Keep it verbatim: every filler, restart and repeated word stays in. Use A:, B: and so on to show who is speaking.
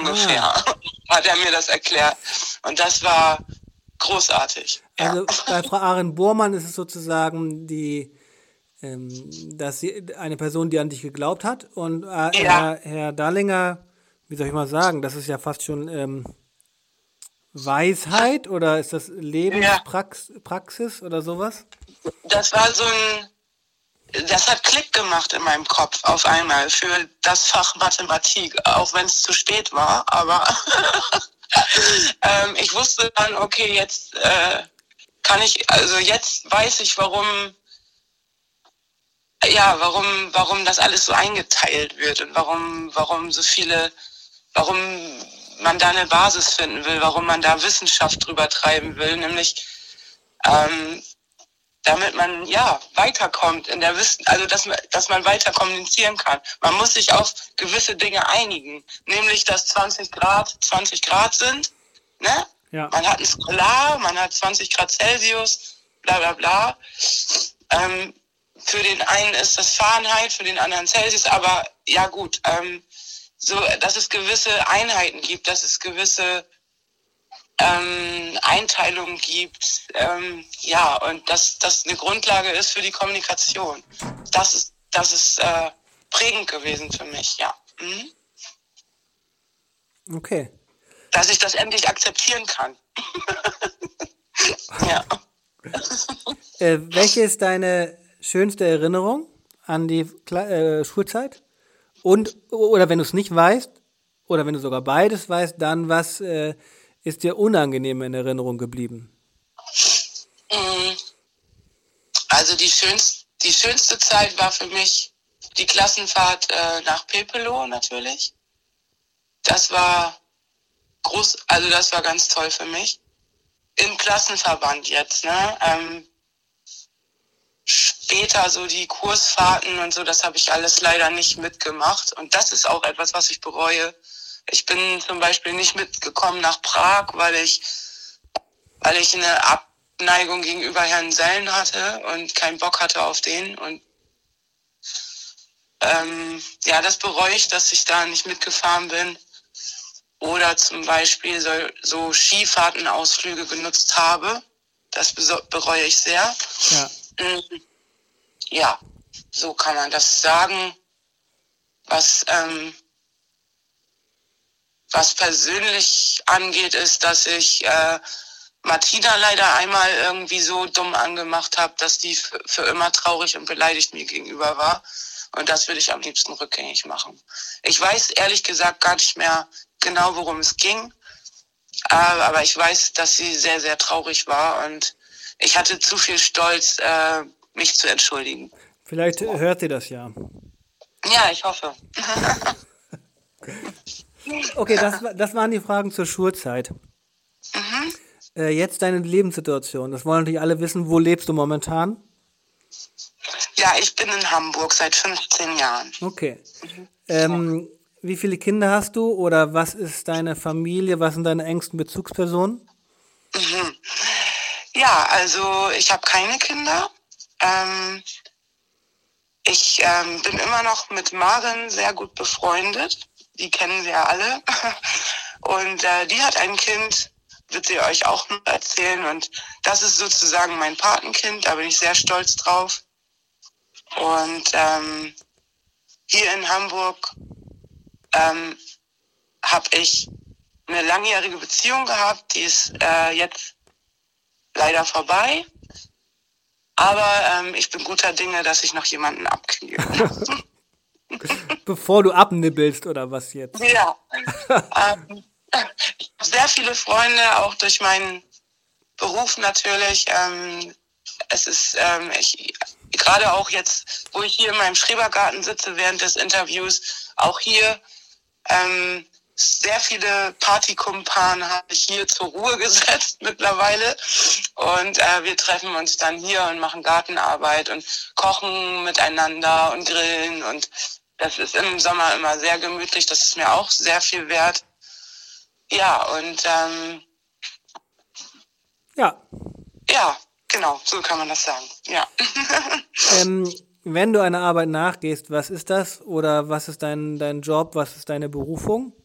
A: ungefähr,
B: Ah.
A: hat er mir das erklärt. Und das war großartig. Ja,
B: Also bei Frau Arendt-Bormann ist es sozusagen die, ähm, dass sie eine Person, die an dich geglaubt hat. Und äh,
A: ja,
B: Herr, Herr Dallinger, wie soll ich mal sagen, das ist ja fast schon ähm, Weisheit oder ist das
A: ja.
B: Lebenspraxis Praxis oder sowas?
A: Das war so ein, das hat Klick gemacht in meinem Kopf auf einmal für das Fach Mathematik, auch wenn es zu spät war. Aber ähm, ich wusste dann, okay, jetzt äh, kann ich, also jetzt weiß ich, warum, ja, warum, warum das alles so eingeteilt wird und warum, warum so viele, warum man da eine Basis finden will, warum man da Wissenschaft drüber treiben will, nämlich ähm, damit man ja weiterkommt in der Wissen, also dass man, dass man weiter kommunizieren kann. Man muss sich auf gewisse Dinge einigen, nämlich dass zwanzig Grad zwanzig Grad sind, ne?
B: Ja.
A: Man hat ein Skalar, man hat zwanzig Grad Celsius, bla bla bla. Ähm, für den einen ist das Fahrenheit, für den anderen Celsius, aber ja gut, ähm, so, dass es gewisse Einheiten gibt, dass es gewisse ähm, Einteilungen gibt, ähm, ja, und dass das eine Grundlage ist für die Kommunikation. Das ist, das ist äh, prägend gewesen für mich, ja. Mhm.
B: Okay.
A: Dass ich das endlich akzeptieren kann. Ja.
B: Äh, welche ist deine schönste Erinnerung an die Kle äh, Schulzeit? Und, oder wenn du es nicht weißt, oder wenn du sogar beides weißt, dann was äh, ist dir unangenehm in Erinnerung geblieben?
A: Mhm. Also die schönste, die schönste Zeit war für mich die Klassenfahrt äh, nach Pepelo natürlich. Das war groß, also das war ganz toll für mich. Im Klassenverband jetzt, ne? Ähm, später so die Kursfahrten und so, das habe ich alles leider nicht mitgemacht. Und das ist auch etwas, was ich bereue. Ich bin zum Beispiel nicht mitgekommen nach Prag, weil ich, weil ich eine Abneigung gegenüber Herrn Sellen hatte und keinen Bock hatte auf den. Und ähm, ja, das bereue ich, dass ich da nicht mitgefahren bin. Oder zum Beispiel so, so Skifahrtenausflüge genutzt habe. Das bereue ich sehr.
B: Ja.
A: Ja, so kann man das sagen. Was, ähm, was persönlich angeht, ist, dass ich äh, Martina leider einmal irgendwie so dumm angemacht habe, dass die für, für immer traurig und beleidigt mir gegenüber war. Und das würde ich am liebsten rückgängig machen. Ich weiß ehrlich gesagt gar nicht mehr genau, worum es ging. Äh, aber ich weiß, dass sie sehr, sehr traurig war. Und ich hatte zu viel Stolz, äh, mich zu entschuldigen.
B: Vielleicht hört sie das ja.
A: Ja, ich hoffe.
B: Okay, das, das waren die Fragen zur Schulzeit.
A: Mhm.
B: Äh, jetzt deine Lebenssituation. Das wollen natürlich alle wissen. Wo lebst du momentan?
A: Ja, ich bin in Hamburg seit fünfzehn Jahren.
B: Okay. Ähm, wie viele Kinder hast du oder was ist deine Familie? Was sind deine engsten Bezugspersonen?
A: Mhm. Ja, also ich habe keine Kinder. Ähm, ich ähm, bin immer noch mit Maren sehr gut befreundet. Die kennen wir ja alle. Und äh, die hat ein Kind, wird sie euch auch noch erzählen. Und das ist sozusagen mein Patenkind. Da bin ich sehr stolz drauf. Und ähm, hier in Hamburg ähm, habe ich eine langjährige Beziehung gehabt. Die ist äh, jetzt leider vorbei. Aber ähm, ich bin guter Dinge, dass ich noch jemanden abkriege.
B: Bevor du abnibbelst oder was jetzt?
A: Ja. ähm, ich habe sehr viele Freunde, auch durch meinen Beruf natürlich. Ähm, es ist, ähm, ich, gerade auch jetzt, wo ich hier in meinem Schrebergarten sitze während des Interviews, auch hier ähm, sehr viele Partykumpanen habe ich hier zur Ruhe gesetzt mittlerweile. Und äh, wir treffen uns dann hier und machen Gartenarbeit und kochen miteinander und grillen. Und das ist im Sommer immer sehr gemütlich. Das ist mir auch sehr viel wert. Ja, und ähm,
B: Ja.
A: ja, genau, so kann man das sagen. Ja.
B: Ähm, wenn du einer Arbeit nachgehst, was ist das? Oder was ist dein, dein Job? Was ist deine Berufung?